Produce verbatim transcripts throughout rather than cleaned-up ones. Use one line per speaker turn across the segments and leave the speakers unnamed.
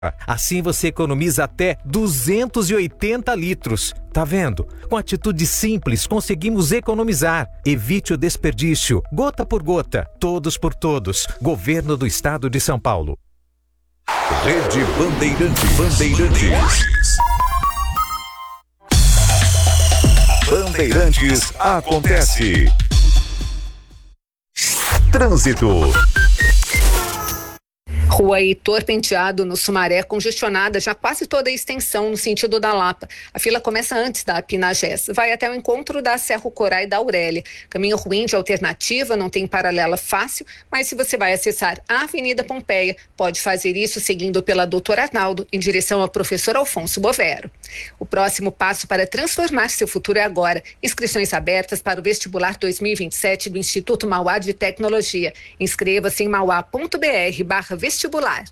Assim você economiza até duzentos e oitenta litros. Tá vendo? Com atitude simples conseguimos economizar. Evite o desperdício, gota por gota, todos por todos. Governo do Estado de São Paulo.
Rede Bandeirantes. Bandeirantes. Bandeirantes acontece. Trânsito.
Rua Heitor Penteado, no Sumaré, congestionada já quase toda a extensão no sentido da Lapa. A fila começa antes da Pinagés, vai até o encontro da Cerro Corá e da Aurélia. Caminho ruim de alternativa, não tem paralela fácil, mas se você vai acessar a Avenida Pompeia, pode fazer isso seguindo pela Doutor Arnaldo, em direção ao professor Alfonso Bovero. O próximo passo para transformar seu futuro é agora. Inscrições abertas para o vestibular dois mil e vinte e sete do Instituto Mauá de Tecnologia. Inscreva-se em mauá.br barra vestibular.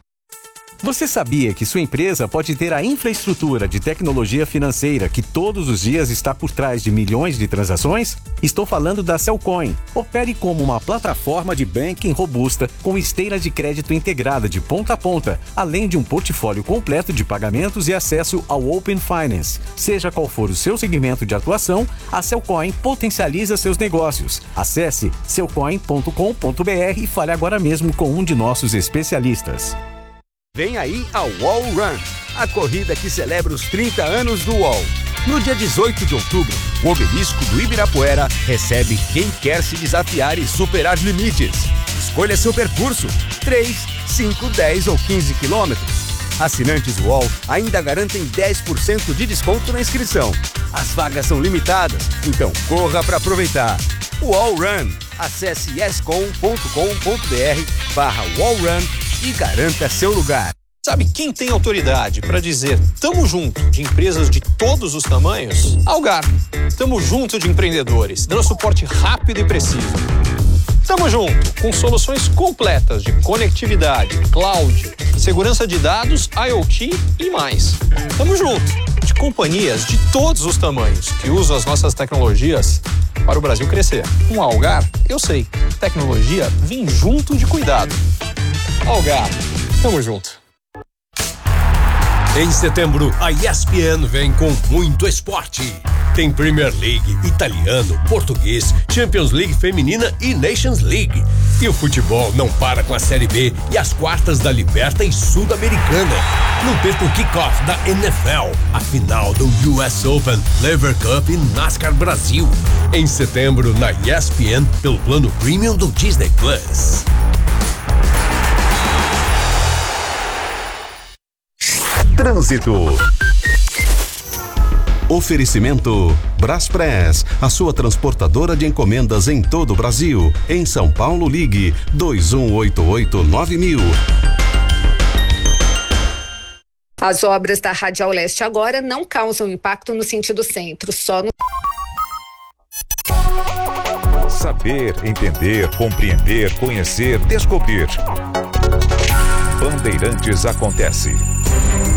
Você sabia que sua empresa pode ter a infraestrutura de tecnologia financeira que todos os dias está por trás de milhões de transações? Estou falando da Cellcoin. Opere como uma plataforma de banking robusta com esteira de crédito integrada de ponta a ponta, além de um portfólio completo de pagamentos e acesso ao Open Finance. Seja qual for o seu segmento de atuação, a Cellcoin potencializa seus negócios. Acesse cellcoin ponto com ponto br e fale agora mesmo com um de nossos especialistas.
Vem aí a Wall Run, a corrida que celebra os trinta anos do U O L. No dia dezoito de outubro, o obelisco do Ibirapuera recebe quem quer se desafiar e superar limites. Escolha seu percurso, três, cinco, dez ou quinze quilômetros. Assinantes U O L ainda garantem dez por cento de desconto na inscrição. As vagas são limitadas, então corra para aproveitar. Wall Run. Acesse escom ponto com ponto br barra Wall Run e garanta seu lugar.
Sabe quem tem autoridade para dizer tamo junto de empresas de todos os tamanhos? Algar. Tamo junto de empreendedores, dando suporte rápido e preciso. Tamo junto com soluções completas de conectividade, cloud, segurança de dados, IoT e mais. Tamo junto de companhias de todos os tamanhos que usam as nossas tecnologias para o Brasil crescer. Com a Algar, eu sei, tecnologia vem junto de cuidado. Algar, tamo junto.
Em setembro, a E S P N vem com muito esporte. Tem Premier League, italiano, português, Champions League feminina e Nations League. E o futebol não para com a Série B e as quartas da Liberta e Sul-Americana. Não perca o kickoff da N F L, a final do U S Open, Lever Cup e NASCAR Brasil. Em setembro, na E S P N, pelo plano Premium do Disney Plus.
Trânsito. Oferecimento Braspress, a sua transportadora de encomendas em todo o Brasil. Em São Paulo, ligue dois um oito oito nove mil.
As obras da Radial Leste agora não causam impacto no sentido centro, só no...
Saber, entender, compreender, conhecer, descobrir. Bandeirantes acontece.